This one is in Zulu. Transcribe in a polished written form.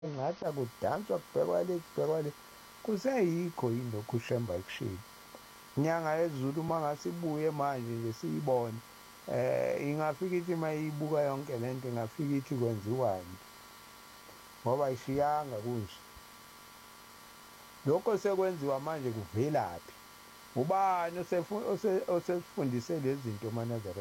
ngathi akudanswa kubhekwa le kubhekwa le kuseyikho yini lokhu uShemba ekushiwo. Inyanga yezulu uma ngase ibuye manje nje siyibone ingafika ithi uma iyibuka yonke le nto ingafika ithi kwenziwani ngoba ayishiyanga kunje. Lokho osekwenziwa manje kuvelaphi? Ubani osefundise lezi zinto maNazaretha?